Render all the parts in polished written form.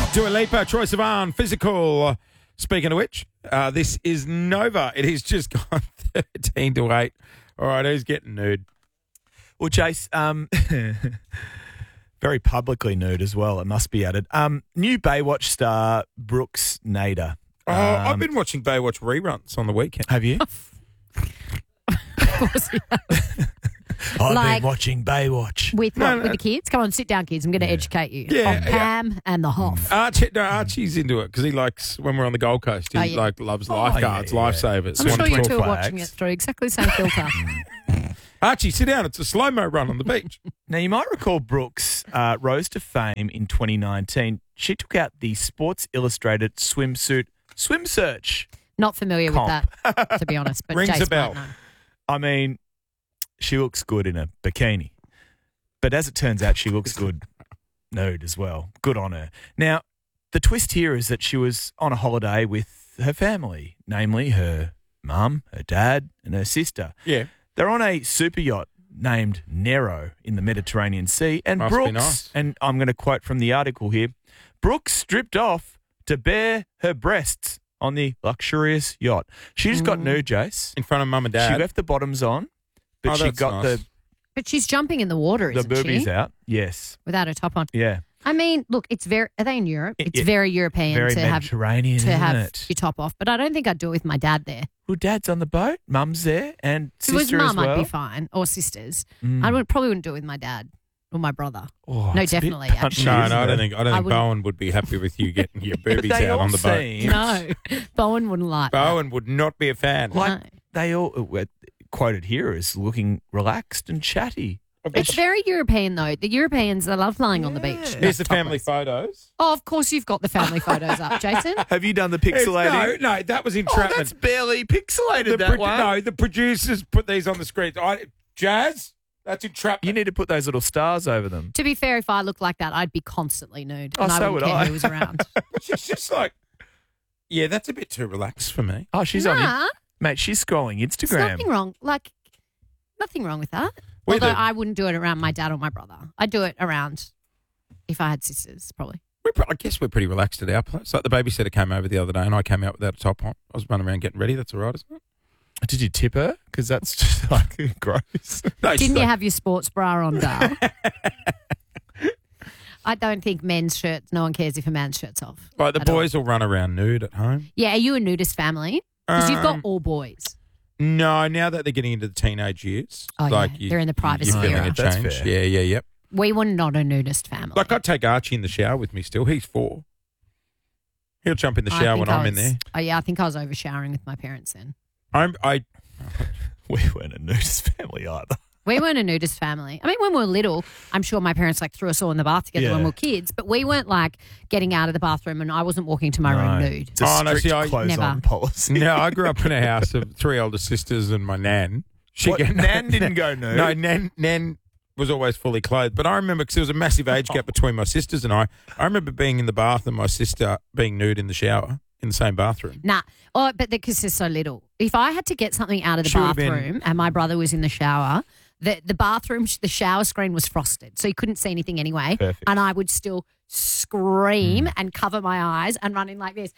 Dua Lipa, Troye Sivan, Physical. Speaking of which, this is Nova. It has just gone 13 to 8. All right, who's getting nude? Well, Chase, very publicly nude as well, it must be added. New Baywatch star Brooks Nader. I've been watching Baywatch reruns on the weekend. Have you? Of course he has. I've Like- been watching Baywatch. With the kids? Come on, sit down, kids. I'm going to educate you on Pam and the Hoff. Archie's into it because he likes, when we're on the Gold Coast, he loves lifeguards, yeah, yeah. lifesavers. I'm sure you two are flags. watching it through exactly the same filter. Archie, sit down. It's a slow-mo run on the beach. Now, you might recall Brooks rose to fame in 2019. She took out the Sports Illustrated swimsuit swim search. Not familiar Comp. with that, to be honest. But Rings Jace a bell. might know. I mean, she looks good in a bikini. But as it turns out, she looks good nude as well. Good on her. Now, the twist here is that she was on a holiday with her family, namely her mum, her dad, and her sister. Yeah. They're on a super yacht named Nero in the Mediterranean Sea. And Must be Brooks, nice. and I'm going to quote from the article here, Brooks stripped off to bare her breasts on the luxurious yacht. She just got nude, Jace. In front of mum and dad. She left the bottoms on, but she that's got nice. But she's jumping in the water, the isn't boobies she? out. Yes. Without her top on. Yeah. I mean, look, it's very. Are they in Europe? It's Yeah. very European Very to have Mediterranean, to isn't have it? your top off. But I don't think I'd do it with my dad there. Well, Dad's on the boat, Mum's there, and If it was sister mum, as well. I'd be fine, or sisters. Mm. I probably wouldn't do it with my dad or my brother. Oh, No, it's a bit definitely, punchy, actually. No, isn't I don't it? think I wouldn't- Bowen would be happy with you getting your But boobies they out all on the boat. seem- No, Bowen wouldn't like that. Bowen would not be a fan. No. They all quoted here as looking relaxed and chatty. It's very European, though. The Europeans, they love lying on the beach. Here's the family photos. Oh, of course you've got the family photos up, Jason. Have you done the pixelating? No, that was Oh, entrapment. that's barely pixelated, that one. No, the producers put these on the screen. Jazz, that's entrapment. You need to put those little stars over them. To be fair, if I looked like that, I'd be constantly nude. Oh, And I so wouldn't would care I. who was around. She's just like, yeah, that's a bit too relaxed for me. Oh, she's on Nah, it. Mate, she's scrolling there's Instagram. nothing wrong. Like, nothing wrong with that. We Although do. I wouldn't do it around my dad or my brother. I'd do it around if I had sisters, probably. I guess we're pretty relaxed at our place. Like the babysitter came over the other day and I came out without a top on. I was running around getting ready. That's all right, isn't it? Did you tip her? Because that's just like gross. No, she's Didn't you like- have your sports bra on, Dale? I don't think men's shirts, no one cares if a man's shirt's off. Like the at all. boys will run around nude at home. Yeah, are you a nudist family? Because you've got Um, all boys. No, now that they're getting into the teenage years. Oh, like yeah. They're in the privacy You're feeling era. a That's change. fair. Yeah. We were not a nudist family. Like I'd take Archie in the shower with me still. He's 4. He'll jump in the I shower think when I I'm in was- there. Oh, yeah, I think I was overshowering with my parents then. We weren't a nudist family either. We weren't a nudist family. I mean, when we were little, I'm sure my parents like threw us all in the bath together Yeah. when we were kids, but we weren't like getting out of the bathroom and I wasn't walking to my room nude. It's a Oh, no, strict see, I- clothes on Never. policy. No, I grew up in a house of 3 older sisters and my nan. Nan didn't go nude? No, Nan was always fully clothed. But I remember because there was a massive age gap between my sisters and I. I remember being in the bath and my sister being nude in the shower in the same bathroom. Nah. Oh, but because they're so little. If I had to get something out of the She would've been- bathroom and my brother was in the shower, the bathroom, the shower screen was frosted, so you couldn't see anything anyway. Perfect. And I would still scream and cover my eyes and run in like this.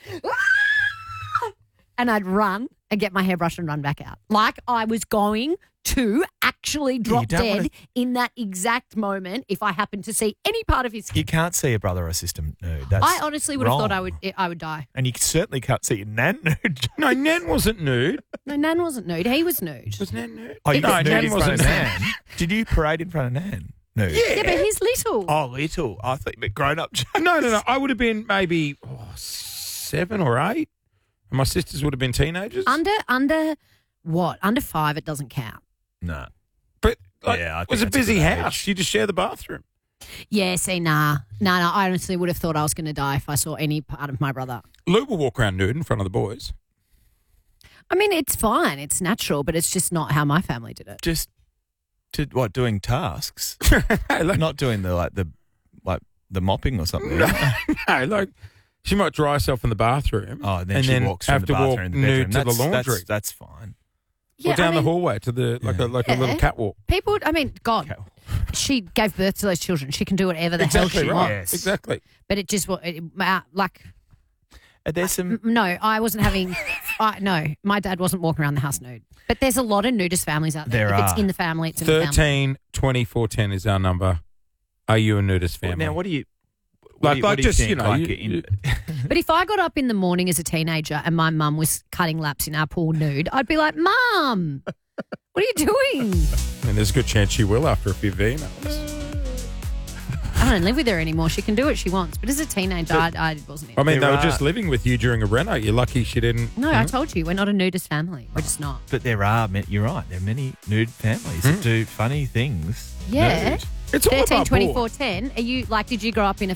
And I'd run and get my hairbrush and run back out. Like I was going to actually drop don't dead wanna- in that exact moment if I happened to see any part of his skin. You can't see a brother or sister nude. That's I honestly would have thought wrong. I would die. And you certainly can't see your nan nude. No, Nan wasn't nude. No, Nan wasn't nude. He was nude. Was Nan nude? Oh, you No, got nude Nan in front of wasn't Nan. Did you parade in front of Nan? Nude. Yeah, but he's little. Oh, little. I thought you meant grown up. No. I would have been maybe 7 or 8. And my sisters would have been teenagers. Under what? Under 5, it doesn't count. No. But like, Yeah, I think it was a that's a busy good house. age. You just share the bathroom. Yeah, see, nah. I honestly would have thought I was going to die if I saw any part of my brother. Lou will walk around nude in front of the boys. I mean, it's fine. It's natural, but it's just not how my family did it. Just doing tasks, Hey, like, not doing the mopping or something. no, like she might dry herself in the bathroom. Oh, and then she walks from have the to bathroom walk to the bedroom. nude to the laundry. That's fine. Yeah, or down I mean, the hallway to the a little Yeah. catwalk. People, I mean, God, Okay. she gave birth to those children. She can do whatever the Exactly hell she right. wants. Exactly. But it just like. There's some. No, I wasn't having. No, my dad wasn't walking around the house nude. But there's a lot of nudist families out there. There if it's are. in the family, it's in the family. 13 24 10 is our number. Are you a nudist family? Now, what do you? Like just, think? you know, Like you- But if I got up in the morning as a teenager and my mum was cutting laps in our pool nude, I'd be like, Mum, what are you doing? I mean, there's a good chance she will after a few emails. I don't live with her anymore. She can do what she wants. But as a teenager, I wasn't. I mean, There they were are- just living with you during a reno. You're lucky she didn't. No, I told you, we're not a nudist family. We're just not. But you're right. There are many nude families that do funny things. Yeah. It's all 13, above 24, board. 10. Are you like, did you grow up in a